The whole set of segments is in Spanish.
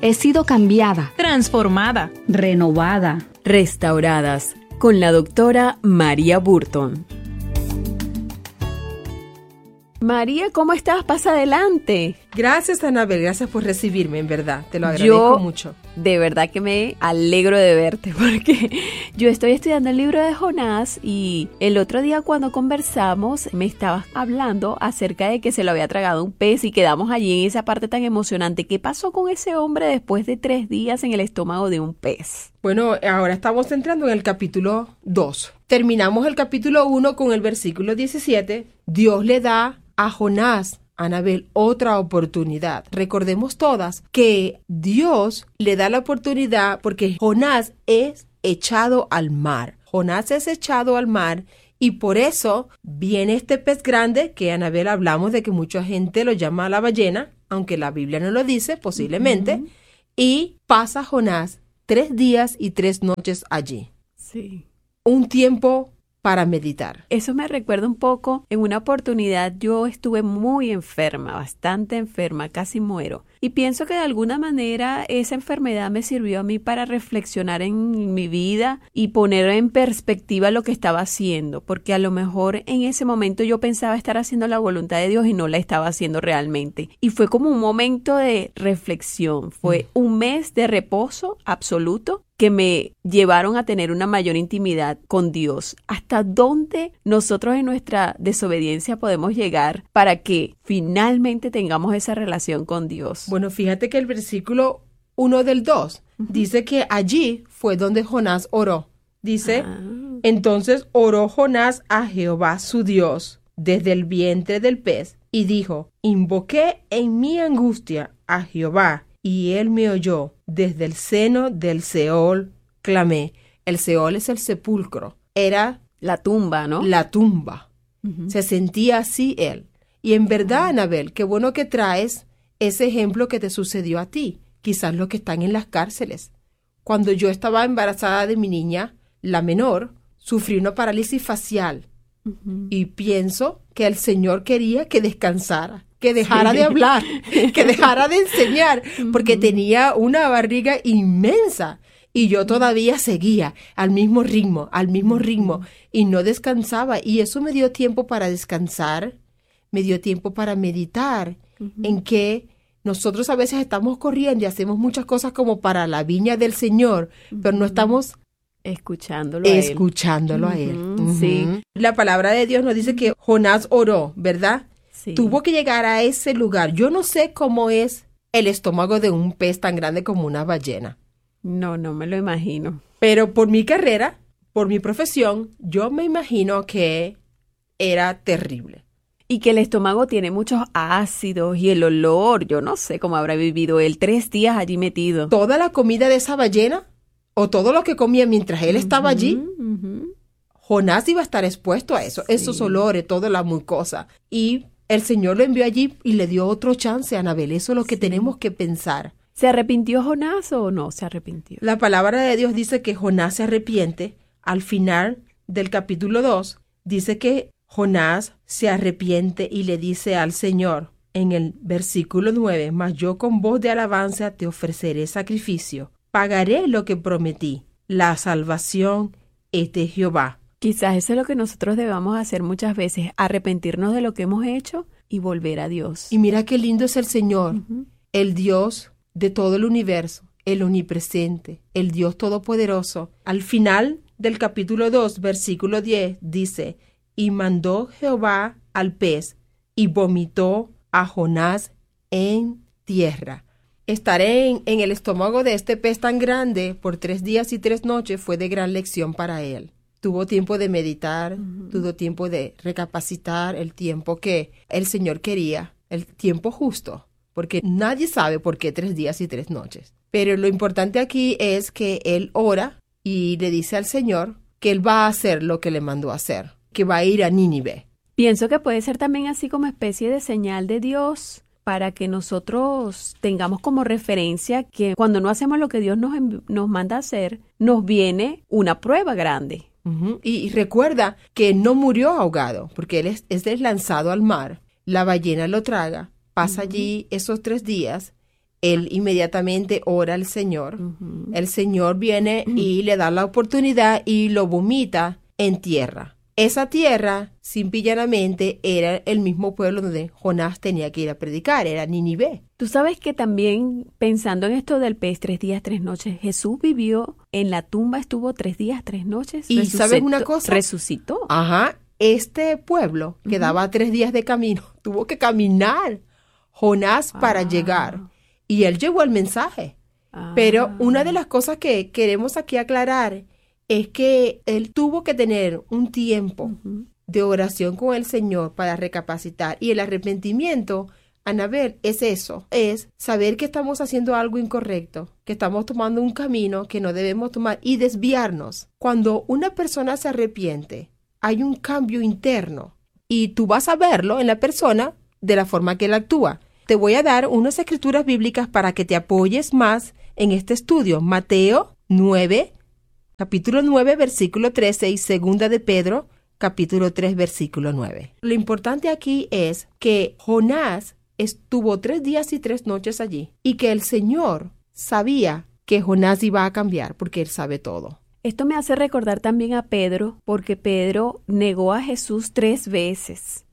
He sido cambiada, transformada, renovada, restauradas con la doctora María Burton. María, ¿cómo estás? Pasa adelante. Gracias, Anabel, gracias por recibirme, en verdad, te lo agradezco mucho. De verdad que me alegro de verte, porque yo estoy estudiando el libro de Jonás y el otro día cuando conversamos me estabas hablando acerca de que se lo había tragado un pez y quedamos allí en esa parte tan emocionante. ¿Qué pasó con ese hombre después de 3 días en el estómago de un pez? Bueno, ahora estamos entrando en el capítulo 2. Terminamos el capítulo 1 con el versículo 17. Dios le da a Jonás, Anabel, otra oportunidad. Recordemos todas que Dios le da la oportunidad porque Jonás es echado al mar. Jonás es echado al mar y por eso viene este pez grande que, Anabel, hablamos de que mucha gente lo llama la ballena, aunque la Biblia no lo dice, posiblemente, y pasa Jonás 3 días y 3 noches allí. Sí. Un tiempo para meditar. Eso me recuerda un poco, en una oportunidad yo estuve muy enferma, bastante enferma, casi muero. Y pienso que de alguna manera esa enfermedad me sirvió a mí para reflexionar en mi vida y poner en perspectiva lo que estaba haciendo, porque a lo mejor en ese momento yo pensaba estar haciendo la voluntad de Dios y no la estaba haciendo realmente. Y fue como un momento de reflexión, fue un mes de reposo absoluto que me llevaron a tener una mayor intimidad con Dios. ¿Hasta dónde nosotros en nuestra desobediencia podemos llegar para que finalmente tengamos esa relación con Dios? Bueno, fíjate que el versículo 1 del 2 dice que allí fue donde Jonás oró. Dice, entonces oró Jonás a Jehová su Dios desde el vientre del pez y dijo, invoqué en mi angustia a Jehová y él me oyó. Desde el seno del Seol clamé. El Seol es el sepulcro. Era la tumba, ¿no? La tumba. Se sentía así él. Y en verdad, Anabel, qué bueno que traes ese ejemplo que te sucedió a ti. Quizás los que están en las cárceles. Cuando yo estaba embarazada de mi niña, la menor, sufrí una parálisis facial. Y pienso que el Señor quería que descansara, que dejara de hablar, que dejara de enseñar, porque tenía una barriga inmensa y yo todavía seguía al mismo ritmo, y no descansaba. Y eso me dio tiempo para descansar, me dio tiempo para meditar, en que nosotros a veces estamos corriendo y hacemos muchas cosas como para la viña del Señor, pero no estamos escuchándolo a él. Sí. La palabra de Dios nos dice que Jonás oró, ¿verdad? Sí. Tuvo que llegar a ese lugar. Yo no sé cómo es el estómago de un pez tan grande como una ballena. No me lo imagino. Pero por mi carrera, por mi profesión, yo me imagino que era terrible. Y que el estómago tiene muchos ácidos y el olor, yo no sé cómo habrá vivido él 3 días allí metido. Toda la comida de esa ballena, o todo lo que comía mientras él estaba allí, Jonás iba a estar expuesto a eso, esos olores, toda la mucosa. Y el Señor lo envió allí y le dio otro chance, Anabel. Eso es lo que tenemos que pensar. ¿Se arrepintió Jonás o no se arrepintió? La palabra de Dios dice que Jonás se arrepiente. Al final del capítulo 2, dice que Jonás se arrepiente y le dice al Señor, en el versículo 9, mas yo con voz de alabanza te ofreceré sacrificio. Pagaré lo que prometí. La salvación es de Jehová. Quizás eso es lo que nosotros debamos hacer muchas veces, arrepentirnos de lo que hemos hecho y volver a Dios. Y mira qué lindo es el Señor, el Dios de todo el universo, el omnipresente, el Dios todopoderoso. Al final del capítulo 2, versículo 10, dice, y mandó Jehová al pez y vomitó a Jonás en tierra. Estar en el estómago de este pez tan grande por 3 días y 3 noches fue de gran lección para él. Tuvo tiempo de meditar, tuvo tiempo de recapacitar, el tiempo que el Señor quería, el tiempo justo, porque nadie sabe por qué 3 días y 3 noches. Pero lo importante aquí es que él ora y le dice al Señor que él va a hacer lo que le mandó a hacer, que va a ir a Nínive. Pienso que puede ser también así como especie de señal de Dios para que nosotros tengamos como referencia que cuando no hacemos lo que Dios nos manda a hacer, nos viene una prueba grande. Y recuerda que no murió ahogado, porque él es lanzado al mar. La ballena lo traga, pasa allí esos 3 días él inmediatamente ora al Señor. El Señor viene y le da la oportunidad y lo vomita en tierra. Esa tierra, simple y llanamente, era el mismo pueblo donde Jonás tenía que ir a predicar, era Nínive. Tú sabes que también, pensando en esto del pez, 3 días, 3 noches, Jesús vivió en la tumba, estuvo 3 días, 3 noches. ¿Y sabes una cosa? Resucitó. Ajá, este pueblo quedaba 3 días de camino, tuvo que caminar Jonás para llegar. Y él llevó el mensaje. Pero una de las cosas que queremos aquí aclarar es que él tuvo que tener un tiempo de oración con el Señor para recapacitar. Y el arrepentimiento, Anabel, es eso, es saber que estamos haciendo algo incorrecto, que estamos tomando un camino que no debemos tomar y desviarnos. Cuando una persona se arrepiente, hay un cambio interno y tú vas a verlo en la persona de la forma que él actúa. Te voy a dar unas escrituras bíblicas para que te apoyes más en este estudio. Mateo 9, capítulo 9, versículo 13 y segunda de Pedro, capítulo 3, versículo 9. Lo importante aquí es que Jonás estuvo 3 días y 3 noches allí y que el Señor sabía que Jonás iba a cambiar porque él sabe todo. Esto me hace recordar también a Pedro, porque Pedro negó a Jesús 3 veces.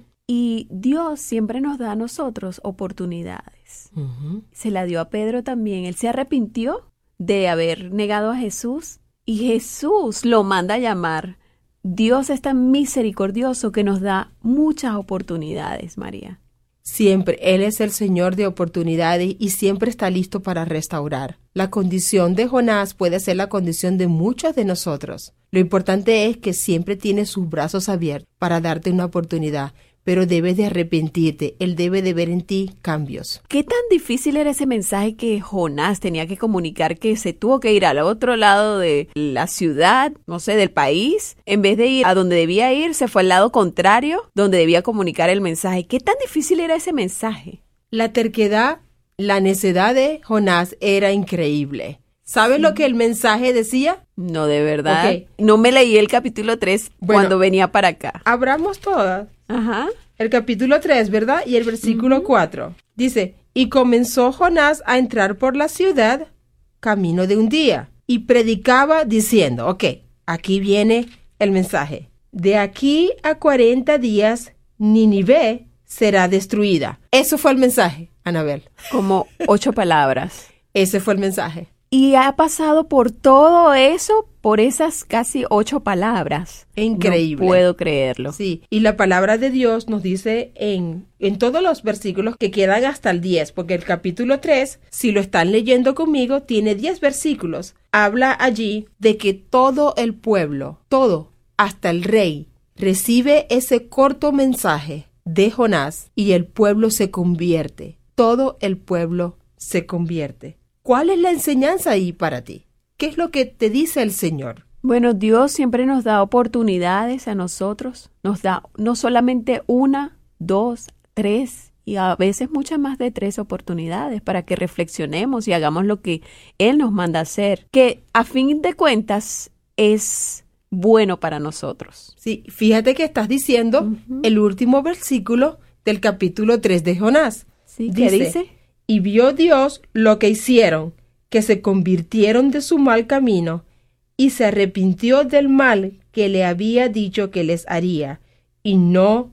Y Dios siempre nos da a nosotros oportunidades. Se la dio a Pedro también. Él se arrepintió de haber negado a Jesús y Jesús lo manda a llamar. Dios es tan misericordioso que nos da muchas oportunidades, María. Siempre, Él es el Señor de oportunidades y siempre está listo para restaurar. La condición de Jonás puede ser la condición de muchos de nosotros. Lo importante es que siempre tiene sus brazos abiertos para darte una oportunidad, pero debes de arrepentirte. Él debe de ver en ti cambios. ¿Qué tan difícil era ese mensaje que Jonás tenía que comunicar, que se tuvo que ir al otro lado de la ciudad, no sé, del país? En vez de ir a donde debía ir, se fue al lado contrario, donde debía comunicar el mensaje. ¿Qué tan difícil era ese mensaje? La terquedad, la necedad de Jonás era increíble. ¿Sabes lo que el mensaje decía? No, de verdad. Okay. No me leí el capítulo 3 cuando venía para acá. Abramos todas. Ajá. El capítulo 3, ¿verdad? Y el versículo 4. Dice, y comenzó Jonás a entrar por la ciudad camino de un día y predicaba diciendo, aquí viene el mensaje. De aquí a 40 días Nínive será destruida. Eso fue el mensaje, Anabel. Como 8 palabras. Ese fue el mensaje. Y ha pasado por todo eso, por esas casi 8 palabras. Increíble. No puedo creerlo. Sí, y la palabra de Dios nos dice en todos los versículos que quedan hasta el 10, porque el capítulo 3, si lo están leyendo conmigo, tiene 10 versículos. Habla allí de que todo el pueblo, todo, hasta el rey, recibe ese corto mensaje de Jonás y el pueblo se convierte. Todo el pueblo se convierte. ¿Cuál es la enseñanza ahí para ti? ¿Qué es lo que te dice el Señor? Bueno, Dios siempre nos da oportunidades a nosotros. Nos da no solamente 1, 2, 3 y a veces muchas más de 3 oportunidades para que reflexionemos y hagamos lo que Él nos manda hacer, que a fin de cuentas es bueno para nosotros. Sí, fíjate que estás diciendo el último versículo del capítulo 3 de Jonás. Sí, ¿qué dice? Y vio Dios lo que hicieron, que se convirtieron de su mal camino, y se arrepintió del mal que le había dicho que les haría, y no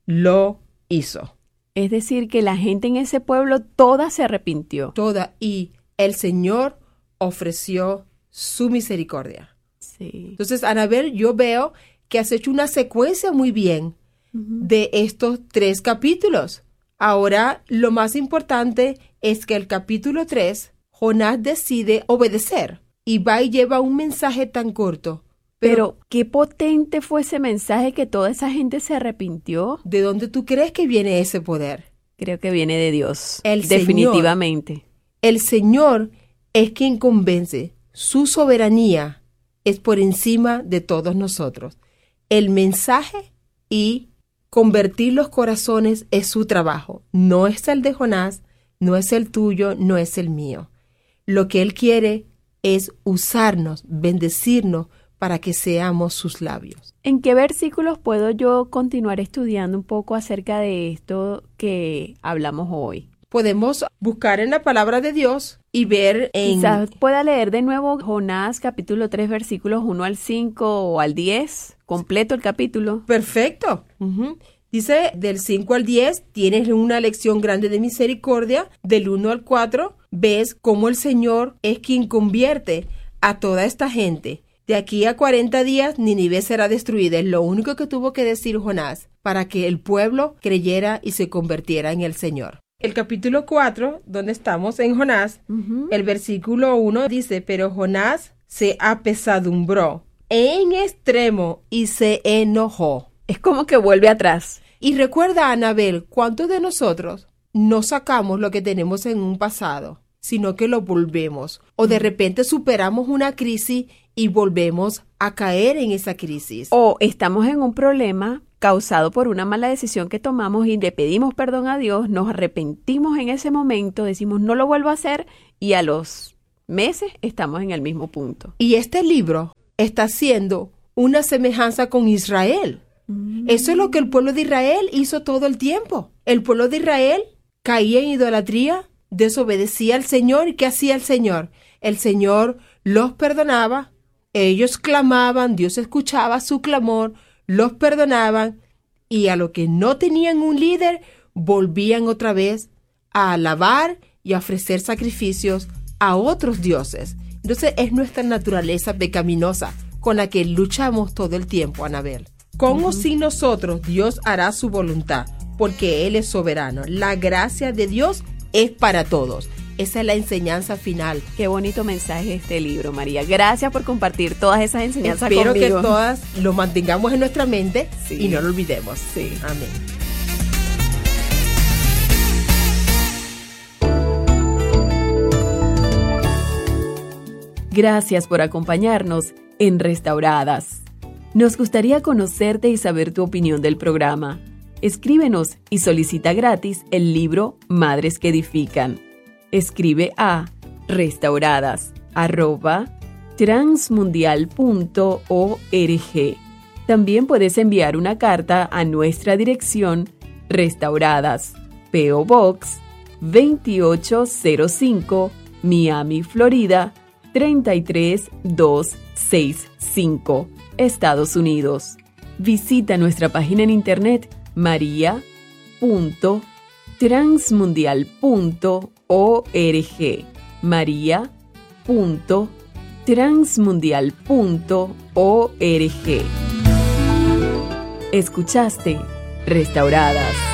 lo hizo. Es decir, que la gente en ese pueblo toda se arrepintió. Toda, y el Señor ofreció su misericordia. Sí. Entonces, Anabel, yo veo que has hecho una secuencia muy bien de estos 3 capítulos. Ahora, lo más importante es que el capítulo 3, Jonás decide obedecer y va y lleva un mensaje tan corto. Pero qué potente fue ese mensaje que toda esa gente se arrepintió. ¿De dónde tú crees que viene ese poder? Creo que viene de Dios. Definitivamente. El Señor es quien convence. Su soberanía es por encima de todos nosotros. El mensaje y convertir los corazones es su trabajo. No es el de Jonás, no es el tuyo, no es el mío. Lo que Él quiere es usarnos, bendecirnos para que seamos sus labios. ¿En qué versículos puedo yo continuar estudiando un poco acerca de esto que hablamos hoy? podemos buscar en la palabra de Dios y ver en... Quizás pueda leer de nuevo Jonás capítulo 3 versículos 1 al 5 o al 10, completo el capítulo. Perfecto. Dice del 5 al 10, tienes una lección grande de misericordia. Del 1 al 4, ves cómo el Señor es quien convierte a toda esta gente. De aquí a 40 días, Nínive será destruida. Es lo único que tuvo que decir Jonás para que el pueblo creyera y se convirtiera en el Señor. El capítulo 4, donde estamos en Jonás, el versículo 1 dice, pero Jonás se apesadumbró en extremo y se enojó. Es como que vuelve atrás. Y recuerda, Anabel, ¿cuántos de nosotros no sacamos lo que tenemos en un pasado, sino que lo volvemos? O de repente superamos una crisis y volvemos a caer en esa crisis. O estamos en un problema causado por una mala decisión que tomamos y le pedimos perdón a Dios, nos arrepentimos en ese momento, decimos no lo vuelvo a hacer y a los meses estamos en el mismo punto. Y este libro está haciendo una semejanza con Israel. Eso es lo que el pueblo de Israel hizo todo el tiempo. El pueblo de Israel caía en idolatría, desobedecía al Señor. ¿Y qué hacía el Señor? El Señor los perdonaba, ellos clamaban, Dios escuchaba su clamor, los perdonaban y a lo que no tenían un líder, volvían otra vez a alabar y a ofrecer sacrificios a otros dioses. Entonces es nuestra naturaleza pecaminosa con la que luchamos todo el tiempo, Anabel. Con o sin nosotros, Dios hará su voluntad, porque Él es soberano. La gracia de Dios es para todos. Esa es la enseñanza final. Qué bonito mensaje este libro, María. Gracias por compartir todas esas enseñanzas conmigo. Espero que todas lo mantengamos en nuestra mente y no lo olvidemos. Sí. Amén. Gracias por acompañarnos en Restauradas. Nos gustaría conocerte y saber tu opinión del programa. Escríbenos y solicita gratis el libro Madres que Edifican. Escribe a restauradas@transmundial.org. También puedes enviar una carta a nuestra dirección Restauradas, P.O. Box 2805, Miami, Florida 33265, Estados Unidos. Visita nuestra página en internet maria.transmundial.org, maria.transmundial.org. Escuchaste Restauradas.